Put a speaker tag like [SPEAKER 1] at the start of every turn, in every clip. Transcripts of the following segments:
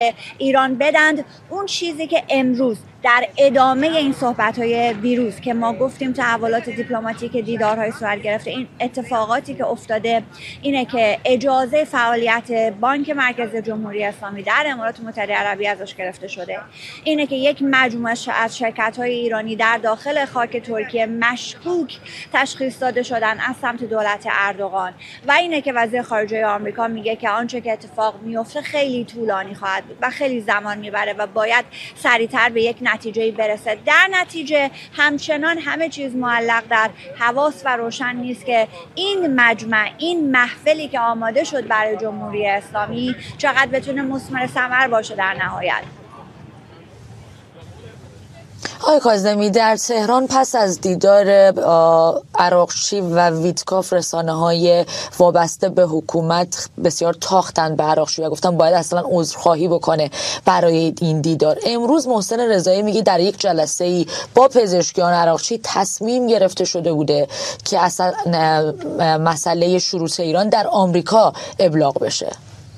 [SPEAKER 1] ایران بدند. اون چیزی که امروز در ادامه این صحبت‌های دیروز که ما گفتیم تحولات دیپلماتیک دیدارهای صورت گرفته، این اتفاقاتی که افتاده اینه که اجازه فعالیت بانک مرکزی جمهوری اسلامی در امارات متحده عربی ازش گرفته شده، اینه که یک مجموعه از شرکت‌های ایرانی در داخل خاک ترکیه مشکوک تشخیص داده شدن از سمت دولت اردوغان و اینه که وزیر خارجه آمریکا میگه که آنچه که اتفاق میفته خیلی طولانی خواهد بود و خیلی زمان میبره و باید سریعتر به یک نتیجه برسه. در نتیجه همچنان همه چیز معلق در حواس و روشن نیست که این مجمع، این محفلی که آماده شد برای جمهوری اسلامی چقدر بتونه مثمر ثمر باشه در نهایت.
[SPEAKER 2] آقای کاظمی، در تهران پس از دیدار عراقچی و ویتکاف رسانه‌های وابسته به حکومت بسیار تاختن به عراقچی و گفتن باید اصلا عذرخواهی بکنه برای این دیدار. امروز محسن رضایی میگه در یک جلسه‌ای با پزشکیان عراقچی تصمیم گرفته شده بوده که اصلا مسئله شروط ایران در آمریکا ابلاغ بشه.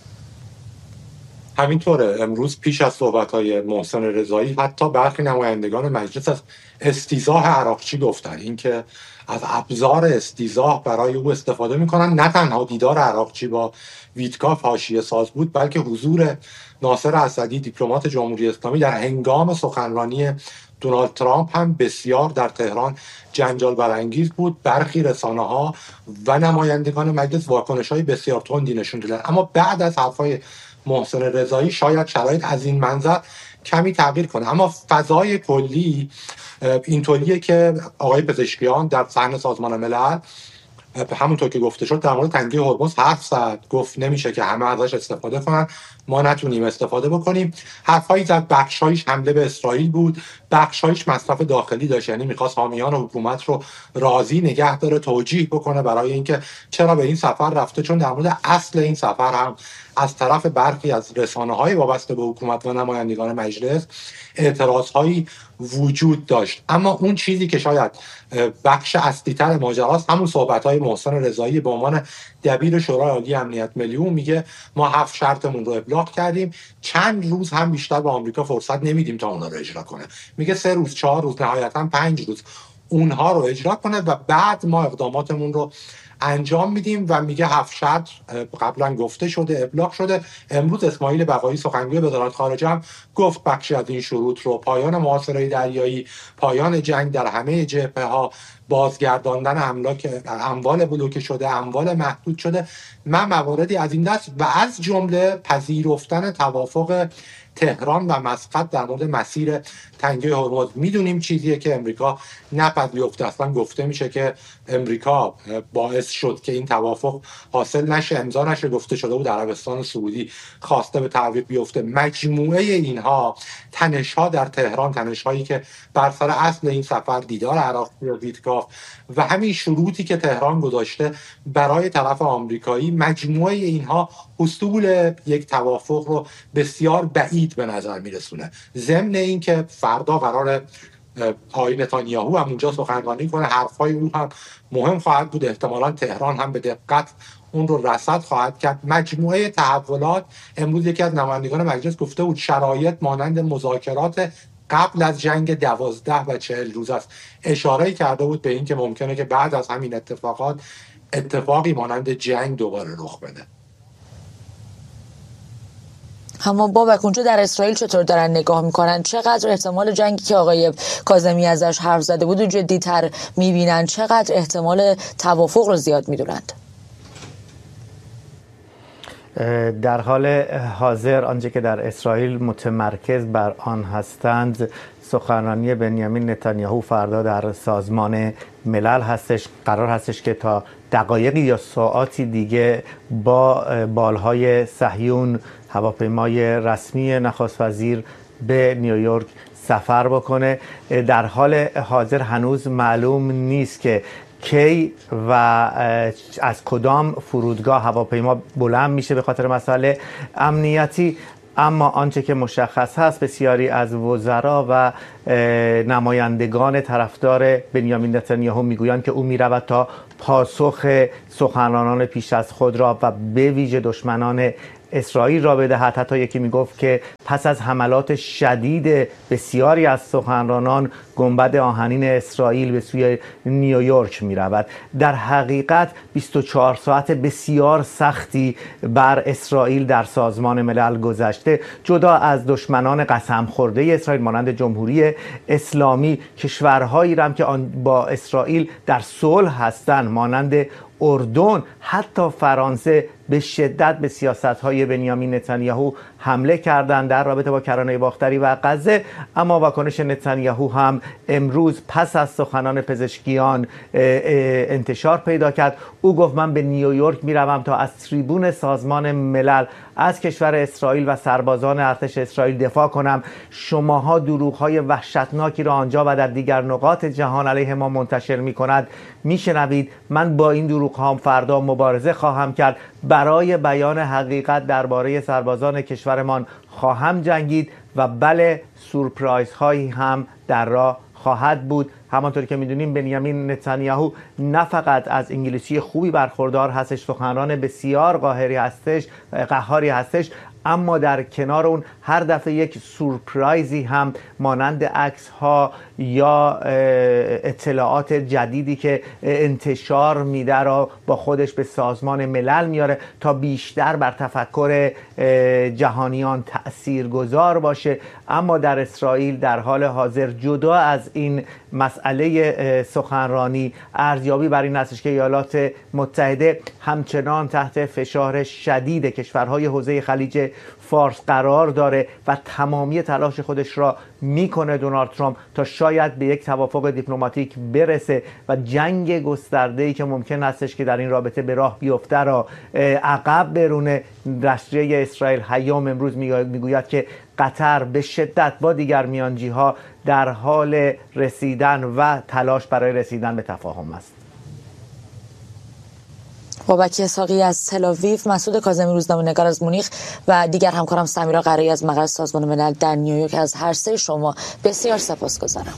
[SPEAKER 3] همینطوره. امروز پیش از صحبت‌های محسن رضایی حتی برخی نمایندگان مجلس از استیضاح عراقچی گفتن، اینکه از ابزار استیضاح برای او استفاده میکنن. نه تنها دیدار عراقچی با ویتکاف حاشیه ساز بود، بلکه حضور ناصر اسدی دیپلمات جمهوری اسلامی در هنگام سخنرانی دونالد ترامپ هم بسیار در تهران جنجال برانگیز بود. برخی رسانه‌ها و نمایندگان مجلس واکنش‌های بسیار تندی نشون دادن. اما بعد از حرف‌های محسن رضایی شاید شرایط از این منظر کمی تغییر کنه، اما فضای کلی اینطوریه که آقای پزشکیان در صحن سازمان ملل همونطور که گفته شد در مورد تنگه هرمز حرف زد، گفت نمیشه که همه ازش استفاده کنن، ما نتونیم استفاده بکنیم. حرفایی زد، بخشایش حمله به اسرائیل بود، بخشایش مصرف داخلی داشت، یعنی میخواست حامیان حکومت رو راضی نگه داره، توجیه بکنه برای اینکه چرا به این سفر رفته، چون در مورد اصل این سفر هم از طرف برخی از رسانه‌های وابسته به حکومت و نمایندگان مجلس اعتراضهایی وجود داشت. اما اون چیزی که شاید بخش اصلی‌تر ماجراست همون صحبت‌های محسن رضایی به عنوان دبیر شورای عالی امنیت ملی. اون میگه ما 7 شرطمون رو ابلاغ کردیم، چند روز هم بیشتر به آمریکا فرصت نمیدیم تا اونا رو اجرا کنه. میگه 3 روز، 4 روز، نهایتاً 5 روز اونها رو اجرا کنه و بعد ما اقداماتمون رو انجام میدیم. و میگه 7 شرط قبلا گفته شده، ابلاغ شده. امروز اسماعیل بقایی سخنگوی وزارت خارجه هم گفت بخشی از این شروط رو، پایان محاصره دریایی، پایان جنگ در همه جبهه‌ها، بازگرداندن اموال بلوکه شده، اموال محدود شده، مواردی از این دست و از جمله پذیرفتن توافق تهران و مسقط در مورد مسیر تنگه هرمز. میدونیم چیزیه که امریکا نپذیرفته. اصلا گفته میشه که امریکا باعث شد که این توافق حاصل نشه، امضا نشه. گفته شده بود عربستان سعودی خواسته به تعویق بیفته. مجموعه اینها تنش‌ها در تهران، تنش‌هایی که بر سر اصل این سفر دیدار عراقچی و ویتکاف و همین شروطی که تهران گذاشته برای طرف آمریکایی، مجموعه اینها حصول یک توافق رو بسیار بعید به نظر میرسونه. ضمن این که فردا قرار آقای نتانیاهو هم اونجا سخنرانی کنه، حرفای او هم مهم خواهد بود، احتمالاً تهران هم به دقت اون رو رصد خواهد کرد. مجموعه تحولات، امروز یکی از نمایندگان مجلس گفته بود شرایط مانند مذاکرات قبل از جنگ 12 و 40 روز است. اشاره کرده بود به این که ممکنه که بعد از همین اتفاقی مانند جنگ دوباره رخ بده.
[SPEAKER 2] اما بابک اونجا در اسرائیل چطور دارن نگاه میکنن؟ چقدر احتمال جنگی که آقای کاظمی ازش حرف زده بود جدی‌تر میبینن؟ چقدر احتمال توافق رو زیاد میدونند؟
[SPEAKER 4] در حال حاضر آنچه که در اسرائیل متمرکز بر آن هستند سخنرانی بنیامین نتانیاهو فردا در سازمان ملل هستش. قرار هستش که تا دقایقی یا ساعاتی دیگه با بالهای صهیون هواپیمای رسمی نخست وزیر به نیویورک سفر بکنه. در حال حاضر هنوز معلوم نیست که کی و از کدام فرودگاه هواپیما بلند میشه به خاطر مسائل امنیتی. اما آنچه که مشخص هست بسیاری از وزرا و نمایندگان طرفدار بنیامین نتانیاهو میگویند که او میرود تا پاسخ سخنرانان پیش از خود را و به ویژه دشمنان اسرائیل را بدهد. حتی یکی میگفت که پس از حملات شدید بسیاری از سخنرانان گنبد آهنین اسرائیل به سوی نیویورک می رود. در حقیقت 24 ساعت بسیار سختی بر اسرائیل در سازمان ملل گذشته. جدا از دشمنان قسم خورده اسرائیل مانند جمهوری اسلامی، کشورهایی را هم که با اسرائیل در صلح هستند مانند اردن، حتی فرانسه به شدت به سیاست‌های بنیامین نتانیاهو حمله کردند در رابطه با کرانه باختری و غزه. اما واکنش نتانیاهو هم امروز پس از سخنان پزشکیان انتشار پیدا کرد. او گفت من به نیویورک میروم تا از تریبون سازمان ملل از کشور اسرائیل و سربازان ارتش اسرائیل دفاع کنم. شماها دروغ‌های وحشتناکی را آنجا و در دیگر نقاط جهان علیه ما منتشر می‌کند میشنوید. من با این دروغ‌ها فردا مبارزه خواهم کرد. برای بیان حقیقت درباره سربازان کشورمان خواهم جنگید و بله، سورپرایز هایی هم در راه خواهد بود. همانطوری که میدونیم بنیامین نتانیاهو نه فقط از انگلیسی خوبی برخوردار هستش، سخنران بسیار قهاری هستش، اما در کنار اون هر دفعه یک سورپرایزی هم مانند عکس ها یا اطلاعات جدیدی که انتشار میده را با خودش به سازمان ملل میاره تا بیشتر بر تفکر جهانیان تأثیرگذار باشه. اما در اسرائیل در حال حاضر جدا از این مسئله سخنرانی، ارزیابی بر این هستش که ایالات متحده همچنان تحت فشار شدید کشورهای حوزه خلیج فارس قرار داره و تمامی تلاش خودش را میکنه دونالد ترامپ تا شاید به یک توافق دیپلماتیک برسه و جنگ گسترده‌ای که ممکن هستش که در این رابطه به راه بیفته را عقب برونه. نشریه اسرائیل هیام امروز میگوید که قطر به شدت با دیگر میانجی‌ها در حال رسیدن و تلاش برای رسیدن به تفاهم است.
[SPEAKER 2] بابک اسحاقی از تل‌آویو، مسعود کاظمی روزنامه‌نگار از مونیخ و دیگر همکارم سمیرا قرایی از مقر سازمان ملل در نیویورک، از هر سه شما بسیار سپاسگزارم.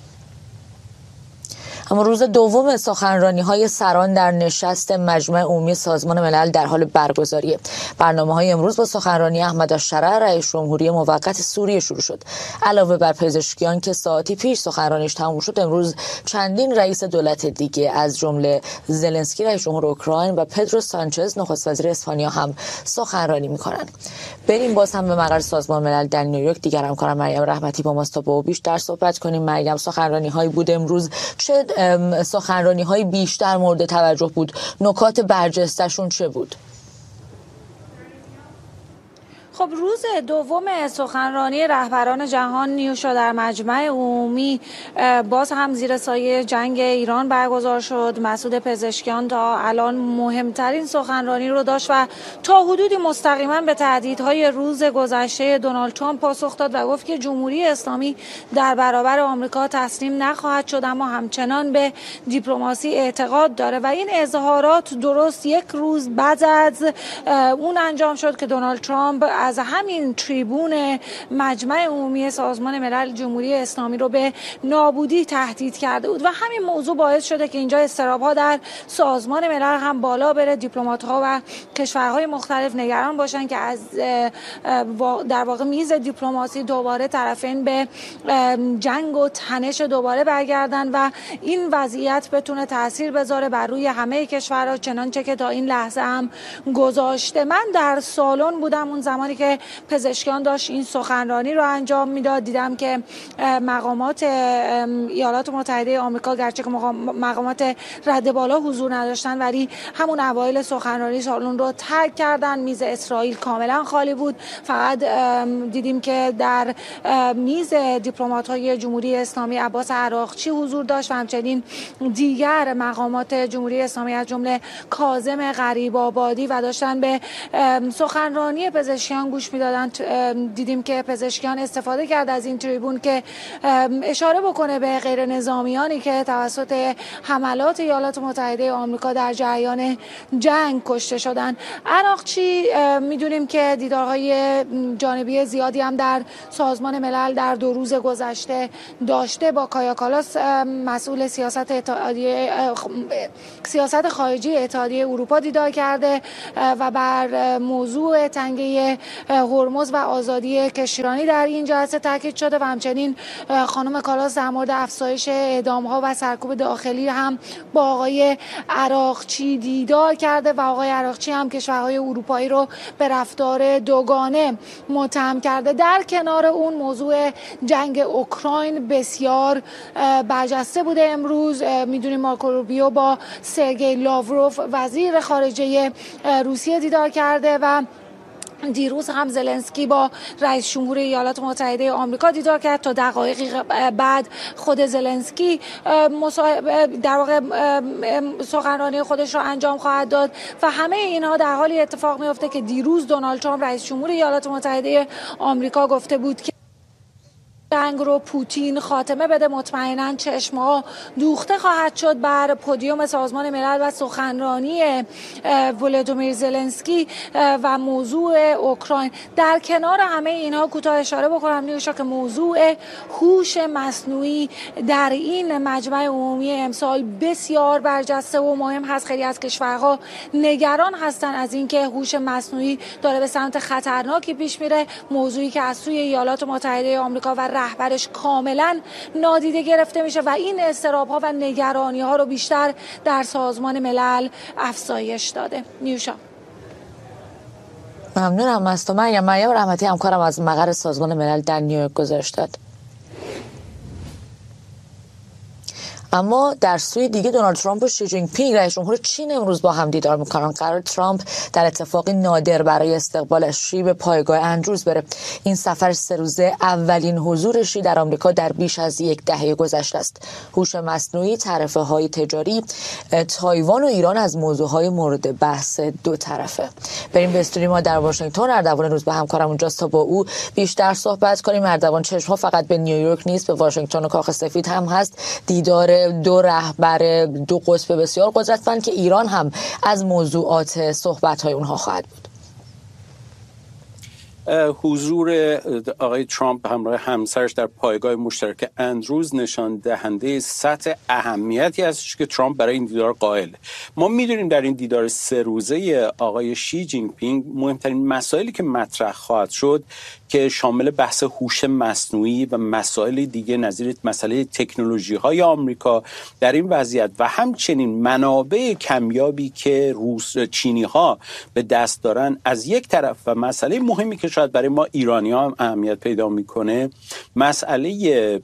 [SPEAKER 2] اما روز دوم سخنرانی‌های سران در نشست مجمع عمومی سازمان ملل در حال برگزاریه. برنامه‌های امروز با سخنرانی احمد الشرع رئیس جمهوری موقت سوریه شروع شد. علاوه بر پزشکیان که ساعتی پیش سخنرانیش تموم شد، امروز چندین رئیس دولت دیگه از جمله زلنسکی رئیس جمهور اوکراین و پدرو سانچز نخست وزیر اسپانیا هم سخنرانی می‌کنند. بریم باز هم به مقر سازمان ملل در نیویورک. دیگر همکارم مریم رحمتی با ماست تا با بیشتر صحبت کنیم. مریم، سخنرانی‌های بود امروز، چه سخنرانی‌های بیشتر مورد توجه بود؟ نکات برجسته‌شون چه بود؟
[SPEAKER 5] خب روز دوم سخنرانی رهبران جهان نیوشا در مجمع عمومی باز هم زیر سایه جنگ ایران برگزار شد. مسعود پزشکیان تا الان مهمترین سخنرانی رو داشت و تا حدودی مستقیما به تهدیدهای روز گذشته دونالد ترامپ پاسخ داد و گفت که جمهوری اسلامی در برابر آمریکا تسلیم نخواهد شد، اما همچنان به دیپلماسی اعتقاد داره. و این اظهارات درست یک روز بعد از اون انجام شد که دونالد ترامپ از همین تریبون مجمع عمومی سازمان ملل جمهوری اسلامی رو به نابودی تهدید کرده بود و همین موضوع باعث شده که اینجا اضطراب‌ها در سازمان ملل هم بالا بره. دیپلمات‌ها و کشورهای مختلف نگران باشن که از در واقع میز دیپلماسی دوباره طرفین به جنگ و تنش دوباره برگردن و این وضعیت بتونه تاثیر بذاره بر روی همه کشورها، چنانچه که تا این لحظه هم گذاشته. من در سالن بودم اون زمانی که پزشکیان داشت این سخنرانی رو انجام میداد. دیدم که مقامات ایالات متحده آمریکا گرچه که مقامات رد بالا حضور نداشتن، ولی همون اوایل سخنرانی سالن رو ترک کردن. میز اسرائیل کاملا خالی بود. فقط دیدیم که در میز دیپلمات‌های جمهوری اسلامی عباس عراقچی حضور داشت و همچنین دیگر مقامات جمهوری اسلامی از جمله کاظم غریب‌آبادی و داشتن به سخنرانی پزشکیان پزشکیان گوش میدادن. دیدیم که پزشکیان استفاده کرد از این تریبون که اشاره بکنه به غیر نظامیانی که توسط حملات ایالات متحده آمریکا در جریان جنگ کشته شدن. عراقچی میدونیم که دیدارهای جانبی زیادی هم در سازمان ملل در 2 روز گذشته داشته. با کایا کالاس مسئول سیاست خارجی اتحادیه اروپا دیدار کرده و بر موضوع تنگه هرمز و آزادی کشتیرانی در این جلسه تاکید شده و همچنین خانم کالاس در مورد افزایش اعدام‌ها و سرکوب داخلی هم با آقای عراقچی دیدار کرده و آقای عراقچی هم کشورهای اروپایی رو به رفتار دوگانه متهم کرده. در کنار اون موضوع جنگ اوکراین بسیار برجسته بوده. امروز میدونیم مارکو روبیو با سرگئی لاوروف وزیر خارجه روسیه دیدار کرده و دیروز هم زلنسکی با رئیس جمهور ایالات متحده آمریکا دیدار کرد. تا دقایقی بعد خود زلنسکی در واقع سخنرانی خودش را انجام خواهد داد و همه اینها در حالی اتفاق میفته که دیروز دونالد ترامپ رئیس جمهور ایالات متحده آمریکا گفته بود که جنگ رو پوتین خاتمه بده. مطمئناً چشم‌ها دوخته خواهد شد بر پودیوم سازمان ملل و سخنرانی ولودیمیر زلنسکی و موضوع اوکراین. در کنار همه اینها کوتاه اشاره بکنم نیوشا که موضوع هوش مصنوعی در این مجمع عمومی امسال بسیار برجسته و مهم هست. خیلی از کشورها نگران هستن از اینکه هوش مصنوعی داره به سمت خطرناکی پیش میره، موضوعی که از سوی ایالات متحده آمریکا و رهبرش کاملا نادیده گرفته میشه و این اضطراب‌ها و نگرانی‌ها رو بیشتر در سازمان ملل افزایش داده. نیوشا.
[SPEAKER 2] ممنونم از تو مریم رحمتی، همکارم از مقر سازمان ملل در نیویورک گزارش داد. اما در سوی دیگه دونالد ترامپ و شی جین پینگ رئیس جمهور چین امروز با هم دیدار میکنن. قرار ترامپ در اتفاقی نادر برای استقبال شی به پایگاه اندروز بره. این سفر 3 روزه اولین حضور شی در آمریکا در بیش از 10 دهه گذشته است. هوش مصنوعی، تعرفه‌های تجاری، تایوان و ایران از موضوعهای مورد بحث دو طرفه. بریم به استودیو ما در واشنگتن. اردوان روز به همکارم اونجاست تا با او بیشتر صحبت کنیم. اردوان، چشم‌ها فقط به نیویورک نیست، به واشنگتن و کاخ سفید هم هست. دیدار دو رهبر دو قطب بسیار قدرتمند که ایران هم از موضوعات صحبت‌های اونها خواهد بود.
[SPEAKER 6] حضور آقای ترامپ همراه همسرش در پایگاه مشترک اندروز نشان دهنده سطح اهمیتی است که ترامپ برای این دیدار قائل. ما می‌دونیم در این دیدار 3 روزه آقای شی جین پینگ مهمترین مسائلی که مطرح خواهد شد که شامل بحث هوش مصنوعی و مسائل دیگه نظیر مسئله تکنولوژی‌های آمریکا در این وضعیت و همچنین منابع کمیابی که چینی‌ها به دست دارن از یک طرف و مسئله مهمی که شاید برای ما ایرانی‌ها هم اهمیت پیدا می‌کنه مسئله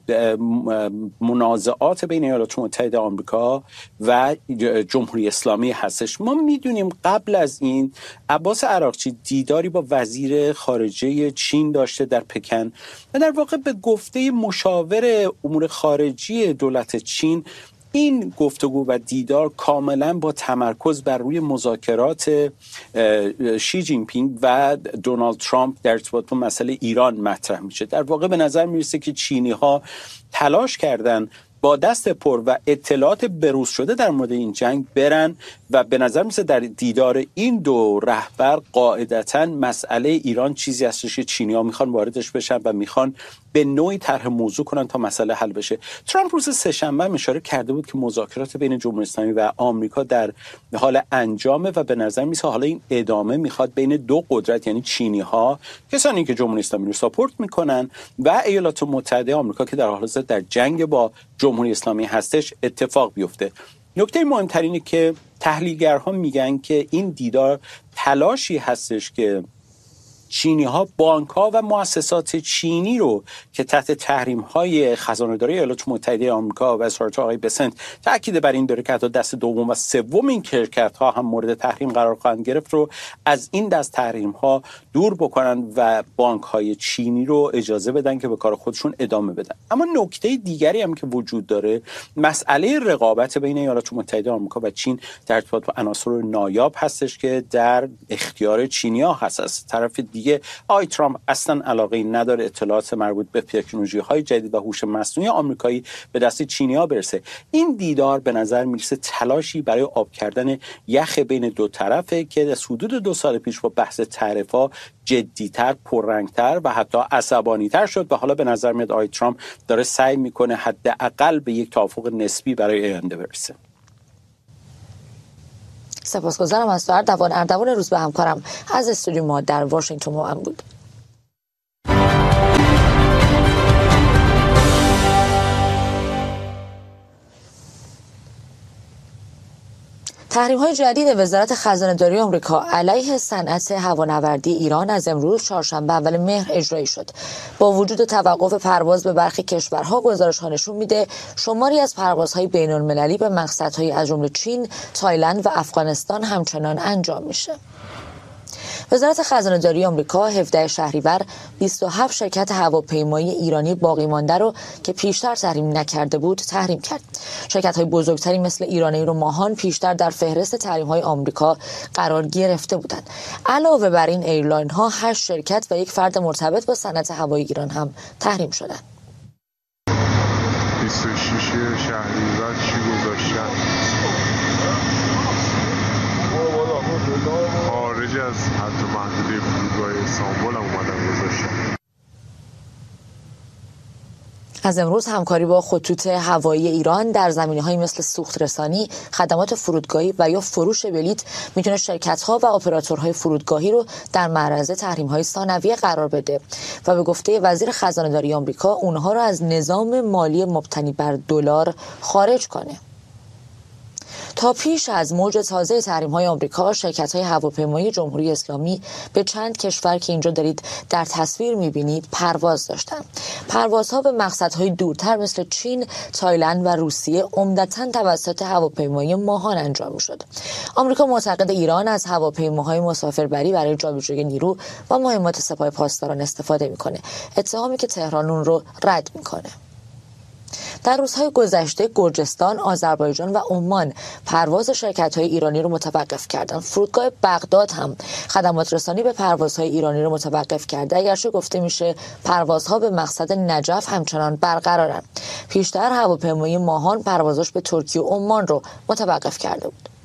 [SPEAKER 6] منازعات بین ایالات متحده آمریکا و جمهوری اسلامی هستش. ما می‌دونیم قبل از این عباس عراقچی دیداری با وزیر خارجه چین داشته در پکن و در واقع به گفته مشاور امور خارجی دولت چین این گفتگو و دیدار کاملا با تمرکز بر روی مذاکرات شی جین پینگ و دونالد ترامپ در ارتباط با مسئله ایران مطرح میشه. در واقع به نظر میرسه که چینی ها تلاش کردن با دست پر و اطلاعات بروز شده در مورد این جنگ برن و به نظر میسه در دیدار این دو رهبر قاعدتاً مسئله ایران چیزی هستش که چینی‌ها میخوان واردش بشن و میخوان به نوعی طرح موضوع کنن تا مسئله حل بشه. ترامپ روز سه‌شنبه اشاره کرده بود که مذاکرات بین جمهوری اسلامی و آمریکا در حال انجامه و به نظر میسه حالا این ادامه میخواد بین دو قدرت یعنی چینی‌ها، کسانی که جمهوری اسلامی رو ساپورت میکنن و ایالات متحده آمریکا که در حال حاضر در جنگ با جمهوری اسلامی هستش اتفاق بیفته. نکته مهمتر اینه که تحلیلگرها میگن که این دیدار تلاشی هستش که چینی‌ها بانک‌ها و مؤسسات چینی رو که تحت تحریم‌های خزانه‌داری ایالات متحده آمریکا و اظهارات آقای بسنت تاکید بر این داره که حتی دست دوم و سوم این شرکت‌ها هم مورد تحریم قرار خواهند گرفت رو از این دست تحریم‌ها دور بکنن و بانک‌های چینی رو اجازه بدن که به کار خودشون ادامه بدن. اما نکته دیگری هم که وجود داره مسئله رقابت بین ایالات متحده آمریکا و چین در ارتباط با عناصر نایاب هستش که در اختیار چینی‌ها هست. از طرف دیگه آقای ترامپ اصلا علاقه نداره اطلاعات مربوط به تکنولوژی‌های جدید و هوش مصنوعی آمریکایی به دست چینی‌ها برسه. این دیدار به نظر میرسه تلاشی برای آب کردن یخ بین دو طرفه که از حدود 2 سال پیش با بحث تعرفه‌ها جدی‌تر، پررنگ‌تر و حتی عصبانی‌تر شد و حالا به نظر میاد آقای ترامپ داره سعی میکنه حداقل به یک توافق نسبی برای آینده برسه.
[SPEAKER 2] سپاسگزارم از تو اردوان روز به همکارم از استودیو ما در واشنگتن با من بود. تحریم‌های جدید وزارت خزانه‌داری آمریکا علیه صنعت هوانوردی ایران از امروز چهارشنبه اول مهر اجرایی شد. با وجود توقف پرواز به برخی کشورها، گزارش‌ها نشون میده شماری از پروازهای بین‌المللی به مقصدهای از جمله چین، تایلند و افغانستان همچنان انجام میشه. وزارت خزانه‌داری آمریکا 17 شهریور 27 شرکت هواپیمایی ایرانی باقی مانده رو که پیشتر تحریم نکرده بود تحریم کرد. شرکت‌های بزرگتری مثل ایران ایر و ماهان پیشتر در فهرست تحریم‌های آمریکا قرار گرفته بودند. علاوه بر این ایرلاین‌ها 8 شرکت و یک فرد مرتبط با صنعت هوایی ایران هم تحریم شدند.
[SPEAKER 7] 26 شهریور چی گذاشتن؟ خارج از حد محدوده فرودگاه استانبول هم اومدن گذاشتن.
[SPEAKER 2] از امروز همکاری با خطوط هوایی ایران در زمینه‌هایی مثل سوخت رسانی، خدمات فرودگاهی و یا فروش بلیط میتونه شرکت‌ها و اپراتورهای فرودگاهی رو در معرض تحریم‌های ثانویه قرار بده و به گفته وزیر خزانه‌داری آمریکا اونها رو از نظام مالی مبتنی بر دلار خارج کنه. تا پیش از موج تازه تحریم‌های آمریکا، شرکت‌های هواپیمایی جمهوری اسلامی به چند کشور که اینجا دارید در تصویر می‌بینید پرواز داشتند. پروازها به مقصدهای دورتر مثل چین، تایلند و روسیه عمدتاً توسط هواپیمای ماهان انجام می‌شد. آمریکا معتقد ایران از هواپیماهای مسافربری برای جابجایی نیرو و مهمات سپاه پاسداران استفاده می‌کنه. اتهامی که تهران اون رو رد می‌کنه. در روزهای گذشته گرجستان، آذربایجان و عمان پرواز شرکت‌های ایرانی رو متوقف کردند. فرودگاه بغداد هم خدمات رسانی به پروازهای ایرانی رو متوقف کرده، اگرچه گفته میشه پروازها به مقصد نجف همچنان برقرارند. پیشتر هواپیمای ماهان پروازش به ترکیه و عمان رو متوقف کرده بود.